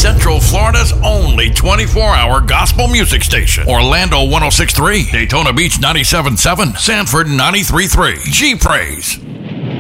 Central Florida's only 24-hour gospel music station. Orlando 106.3, Daytona Beach 97.7, Sanford 93.3. G-Praise.